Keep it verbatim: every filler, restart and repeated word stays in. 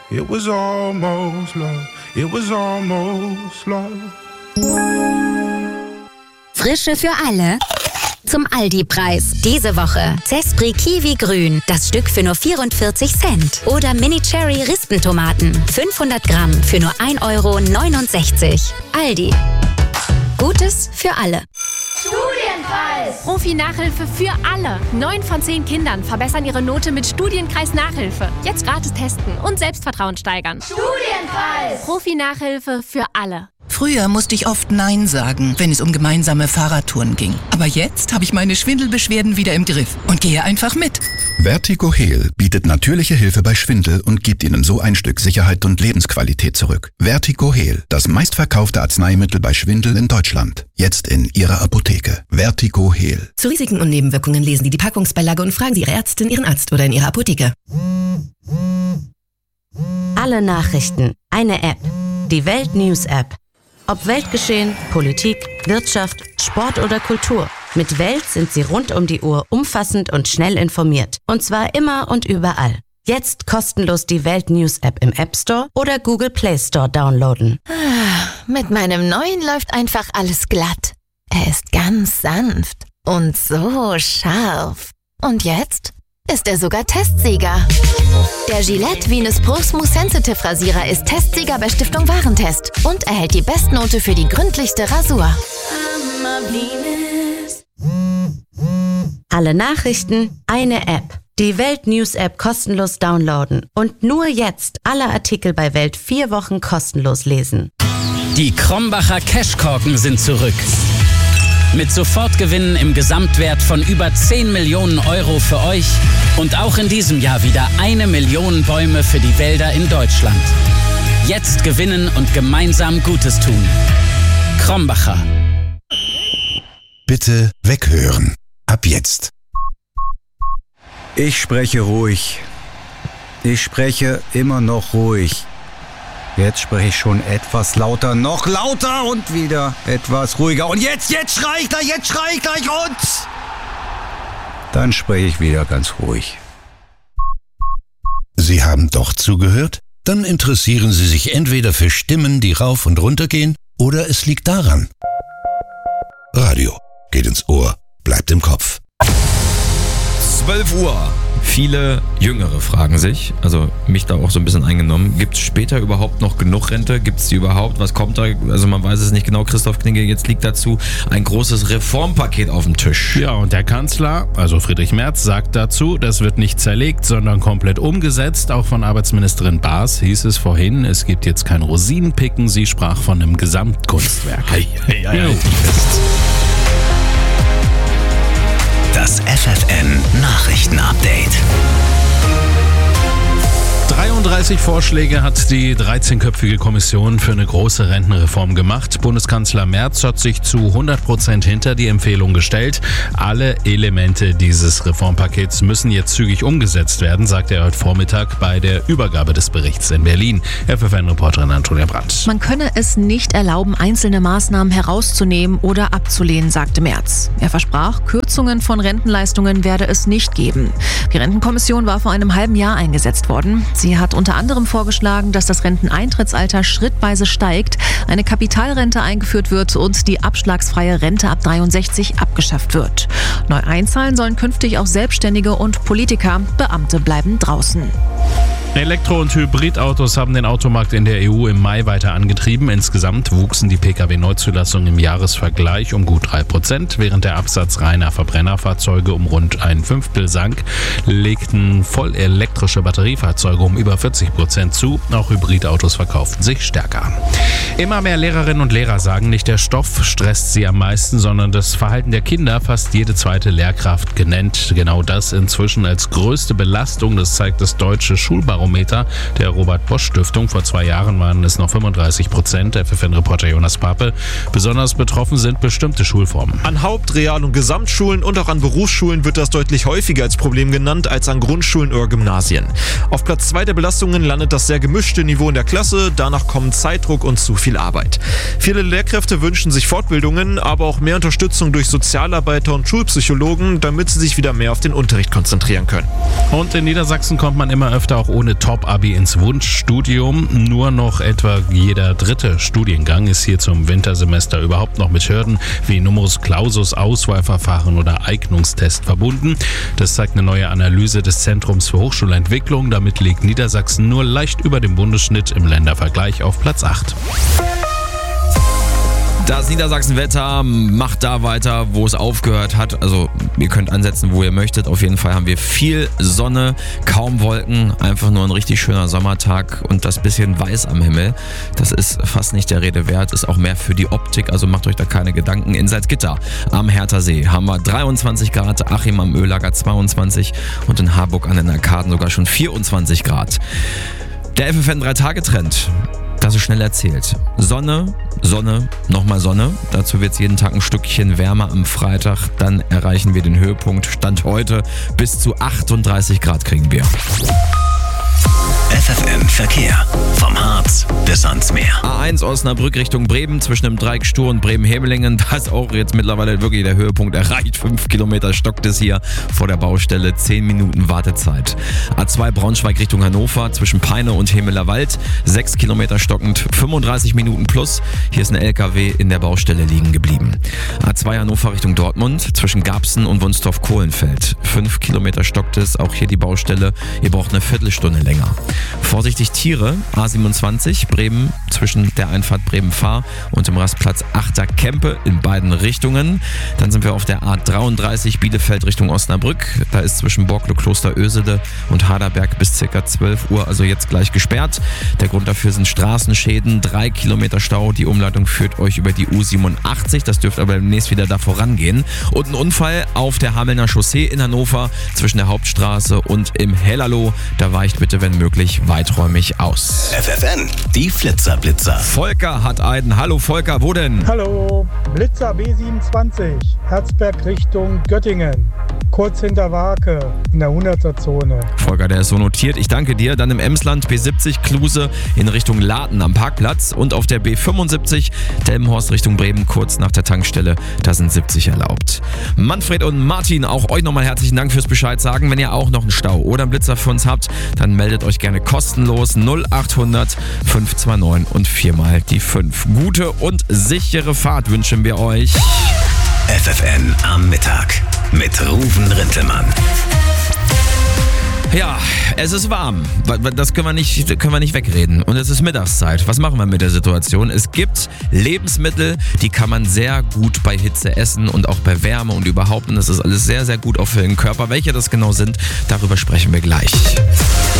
It was almost love. It was almost love. Frische für alle. Zum Aldi-Preis. Diese Woche Zespri Kiwi Grün, das Stück für nur vierundvierzig Cent. Oder Mini Cherry Rispentomaten, fünfhundert Gramm für nur ein Euro neunundsechzig. Aldi. Gutes für alle. Studienkreis! Profi-Nachhilfe für alle. Neun von zehn Kindern verbessern ihre Note mit Studienkreis-Nachhilfe. Jetzt gratis testen und Selbstvertrauen steigern. Studienkreis! Profi-Nachhilfe für alle. Früher musste ich oft Nein sagen, wenn es um gemeinsame Fahrradtouren ging. Aber jetzt habe ich meine Schwindelbeschwerden wieder im Griff und gehe einfach mit. Vertigo-Heal bietet natürliche Hilfe bei Schwindel und gibt Ihnen so ein Stück Sicherheit und Lebensqualität zurück. Vertigo-Heal, das meistverkaufte Arzneimittel bei Schwindel in Deutschland. Jetzt in Ihrer Apotheke. Vertigo-Heal. Zu Risiken und Nebenwirkungen lesen Sie die Packungsbeilage und fragen Sie Ihre Ärztin, Ihren Arzt oder in Ihrer Apotheke. Alle Nachrichten. Eine App. Die Welt News App. Ob Weltgeschehen, Politik, Wirtschaft, Sport oder Kultur. Mit Welt sind Sie rund um die Uhr umfassend und schnell informiert. Und zwar immer und überall. Jetzt kostenlos die Welt News App im App Store oder Google Play Store downloaden. Mit meinem neuen läuft einfach alles glatt. Er ist ganz sanft und so scharf. Und jetzt ist er sogar Testsieger. Der Gillette Venus Pro Smooth Sensitive Rasierer ist Testsieger bei Stiftung Warentest und erhält die Bestnote für die gründlichste Rasur. Alle Nachrichten, eine App. Die Welt News App kostenlos downloaden und nur jetzt alle Artikel bei Welt vier Wochen kostenlos lesen. Die Krombacher Cashkorken sind zurück. Mit Sofortgewinnen im Gesamtwert von über zehn Millionen Euro für euch und auch in diesem Jahr wieder eine Million Bäume für die Wälder in Deutschland. Jetzt gewinnen und gemeinsam Gutes tun. Krombacher. Bitte weghören. Ab jetzt. Ich spreche ruhig. Ich spreche immer noch ruhig. Jetzt spreche ich schon etwas lauter, noch lauter und wieder etwas ruhiger. Und jetzt, jetzt schrei ich gleich, jetzt schrei ich gleich und... Dann spreche ich wieder ganz ruhig. Sie haben doch zugehört? Dann interessieren Sie sich entweder für Stimmen, die rauf und runter gehen, oder es liegt daran. Radio geht ins Ohr, bleibt im Kopf. zwölf Uhr. Viele Jüngere fragen sich, also mich da auch so ein bisschen eingenommen, gibt es später überhaupt noch genug Rente? Gibt es die überhaupt? Was kommt da? Also man weiß es nicht genau. Christoph Knigge, jetzt liegt dazu ein großes Reformpaket auf dem Tisch. Ja, und der Kanzler, also Friedrich Merz, sagt dazu, das wird nicht zerlegt, sondern komplett umgesetzt. Auch von Arbeitsministerin Baas hieß es vorhin, es gibt jetzt kein Rosinenpicken. Sie sprach von einem Gesamtkunstwerk. Hei, hei, hei, hei. Das F F N Nachrichten-Update. dreiunddreißig Vorschläge hat die dreizehnköpfige Kommission für eine große Rentenreform gemacht. Bundeskanzler Merz hat sich zu hundert Prozent hinter die Empfehlung gestellt. Alle Elemente dieses Reformpakets müssen jetzt zügig umgesetzt werden, sagte er heute Vormittag bei der Übergabe des Berichts in Berlin. F F N-Reporterin Antonia Brandt. Man könne es nicht erlauben, einzelne Maßnahmen herauszunehmen oder abzulehnen, sagte Merz. Er versprach, Kürzungen von Rentenleistungen werde es nicht geben. Die Rentenkommission war vor einem halben Jahr eingesetzt worden. Sie hat unter anderem vorgeschlagen, dass das Renteneintrittsalter schrittweise steigt, eine Kapitalrente eingeführt wird und die abschlagsfreie Rente ab dreiundsechzig abgeschafft wird. Neu einzahlen sollen künftig auch Selbstständige und Politiker. Beamte bleiben draußen. Elektro- und Hybridautos haben den Automarkt in der E U im Mai weiter angetrieben. Insgesamt wuchsen die Pkw-Neuzulassungen im Jahresvergleich um gut drei Prozent, während der Absatz reiner Verbrennerfahrzeuge um rund ein Fünftel sank, legten voll elektrische Batteriefahrzeuge um über vierzig Prozent zu. Auch Hybridautos verkauften sich stärker. Immer mehr Lehrerinnen und Lehrer sagen, nicht der Stoff stresst sie am meisten, sondern das Verhalten der Kinder. Fast jede zweite Lehrkraft genannt genau das inzwischen als größte Belastung. Das zeigt das deutsche Schulbarometer der Robert-Bosch-Stiftung. Vor zwei Jahren waren es noch fünfunddreißig Prozent. F F N-Reporter Jonas Pape. Besonders betroffen sind bestimmte Schulformen. An Haupt-, Real- und Gesamtschulen und auch an Berufsschulen wird das deutlich häufiger als Problem genannt als an Grundschulen oder Gymnasien. Auf Platz zwei der Belastungen landet das sehr gemischte Niveau in der Klasse, danach kommen Zeitdruck und zu viel Arbeit. Viele Lehrkräfte wünschen sich Fortbildungen, aber auch mehr Unterstützung durch Sozialarbeiter und Schulpsychologen, damit sie sich wieder mehr auf den Unterricht konzentrieren können. Und in Niedersachsen kommt man immer öfter auch ohne Top-Abi ins Wunschstudium. Nur noch etwa jeder dritte Studiengang ist hier zum Wintersemester überhaupt noch mit Hürden wie Numerus Clausus, Auswahlverfahren oder Eignungstest verbunden. Das zeigt eine neue Analyse des Zentrums für Hochschulentwicklung. Damit liegt Niedersachsen nur leicht über dem Bundesschnitt im Ländervergleich auf Platz acht. Das Niedersachsen-Wetter macht da weiter, wo es aufgehört hat. Also ihr könnt ansetzen, wo ihr möchtet. Auf jeden Fall haben wir viel Sonne, kaum Wolken, einfach nur ein richtig schöner Sommertag und das bisschen Weiß am Himmel. Das ist fast nicht der Rede wert, ist auch mehr für die Optik, also macht euch da keine Gedanken. In Salzgitter am Herthasee haben wir dreiundzwanzig Grad, Achim am Öhlager zweiundzwanzig und in Harburg an den Arkaden sogar schon vierundzwanzig Grad. Der F F N drei Tage Trend. Das ist schnell erzählt. Sonne, Sonne, nochmal Sonne. Dazu wird es jeden Tag ein Stückchen wärmer am Freitag. Dann erreichen wir den Höhepunkt. Stand heute bis zu achtunddreißig Grad kriegen wir. F F N Verkehr. Vom Harz bis ans Meer. A eins Osnabrück Richtung Bremen zwischen dem Dreieck Stur und Bremen-Hebelingen. Da ist auch jetzt mittlerweile wirklich der Höhepunkt erreicht. Fünf Kilometer stockt es hier vor der Baustelle. Zehn Minuten Wartezeit. A zwei Braunschweig Richtung Hannover zwischen Peine und Hemeler Wald. Sechs Kilometer stockend. fünfunddreißig Minuten plus. Hier ist ein L K W in der Baustelle liegen geblieben. A zwei Hannover Richtung Dortmund zwischen Garbsen und Wunstorf-Kohlenfeld. Fünf Kilometer stockt es. Auch hier die Baustelle. Ihr braucht eine Viertelstunde länger. Vorsichtig Tiere, A siebenundzwanzig, Bremen zwischen der Einfahrt Bremen-Fahr und dem Rastplatz Achter Kempe in beiden Richtungen. Dann sind wir auf der A dreiunddreißig Bielefeld Richtung Osnabrück. Da ist zwischen Borglo Klosterösede und Haderberg bis ca. zwölf Uhr, also jetzt gleich gesperrt. Der Grund dafür sind Straßenschäden, drei Kilometer Stau. Die Umleitung führt euch über die U siebenundachtzig, das dürfte aber demnächst wieder da vorangehen. Und ein Unfall auf der Hamelner Chaussee in Hannover zwischen der Hauptstraße und im Hellerloh. Da weicht bitte, wenn möglich, weiträumig aus. F F N, die Flitzerblitzer. Volker hat einen. Hallo Volker, wo denn? Hallo, Blitzer B siebenundzwanzig, Herzberg Richtung Göttingen. Kurz hinter Wake in der hunderter-Zone. Volker, der ist so notiert. Ich danke dir. Dann im Emsland B siebzig Kluse in Richtung Laden am Parkplatz und auf der B fünfundsiebzig Delmenhorst Richtung Bremen kurz nach der Tankstelle. Da sind siebzig erlaubt. Manfred und Martin, auch euch nochmal herzlichen Dank fürs Bescheid sagen. Wenn ihr auch noch einen Stau oder einen Blitzer für uns habt, dann meldet euch gerne kostenlos null achthundert fünfhundertneunundzwanzig und viermal die fünf. Gute und sichere Fahrt wünschen wir euch. F F N am Mittag mit Ruven Rintelmann. Ja, es ist warm. Das können wir nicht, können wir nicht wegreden. Und es ist Mittagszeit. Was machen wir mit der Situation? Es gibt Lebensmittel, die kann man sehr gut bei Hitze essen und auch bei Wärme und überhaupt. Und das ist alles sehr, sehr gut auch für den Körper. Welche das genau sind, darüber sprechen wir gleich.